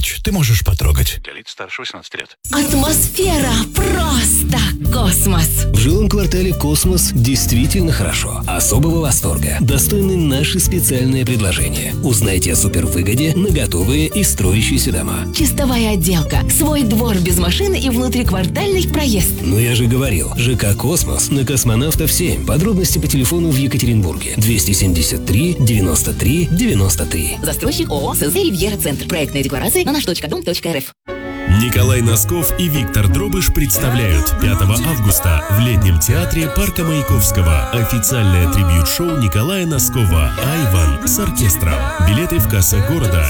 помочь. Ты можешь потрогать. Для лиц старше 18 лет. Атмосфера просто космос. В жилом квартале «Космос» действительно хорошо. Особого восторга достойны наши специальные предложения. Узнайте о супервыгоде на готовые и строящиеся дома. Чистовая отделка, свой двор без машины и внутриквартальный проезд. Ну я же говорил, ЖК «Космос» на Космонавтов 7. Подробности по телефону в Екатеринбурге. 273 93 93. Застройщик ООО СЗ «Ривьера Центр». Проектная декларация на наш.дом.рф. Николай Носков и Виктор Дробыш представляют 5 августа в летнем театре Парка Маяковского официальное трибьют-шоу Николая Носкова «Айван» с оркестром. Билеты в кассах города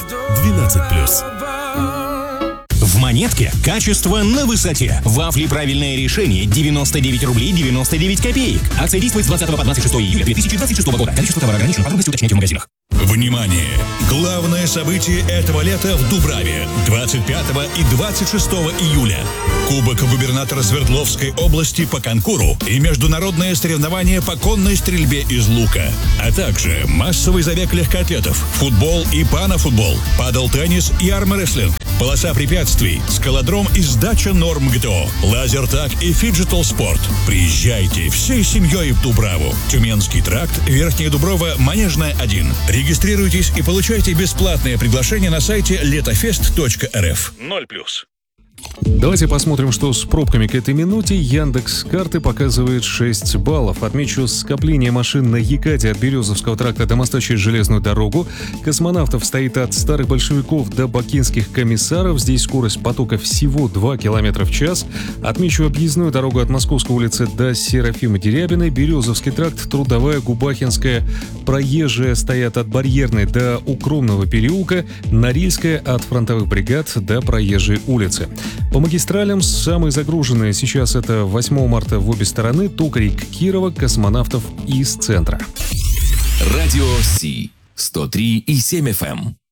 12+. В «Монетке» качество на высоте. Вафли «Правильное решение» 99 рублей 99 копеек. Акция действует с 20 по 26 июля 2026 года. Количество товара ограничено. Подробности уточняйте в магазинах. Внимание! Главное событие этого лета в Дубраве. 25 и 26 июля. Кубок губернатора Свердловской области по конкуру и международное соревнование по конной стрельбе из лука. А также массовый забег легкоатлетов, футбол и панофутбол, падл-теннис и армрестлинг, полоса препятствий, скалодром и сдача норм ГТО, лазертаг и фиджитал спорт. Приезжайте всей семьей в Дубраву. Тюменский тракт, Верхняя Дуброва, Манежная 1. Регистрируйтесь и получайте бесплатное приглашение на сайте letofest.rf. 0+. Давайте посмотрим, что с пробками к этой минуте. Яндекс.Карты показывает 6 баллов. Отмечу скопление машин на Екате от Березовского тракта до моста через железную дорогу. Космонавтов стоит от Старых Большевиков до Бакинских комиссаров. Здесь скорость потока всего 2 км в час. Отмечу объездную дорогу от Московской улицы до Серафима Дерябиной. Березовский тракт, Трудовая, Губахинская. Проезжие стоят от Барьерной до Укромного переулка. Норильская от Фронтовых бригад до Проезжей улицы. По магистралям самые загруженные сейчас это 8 марта в обе стороны, Токарик, Кирова, Космонавтов из центра. Радио Си 103,7 FM.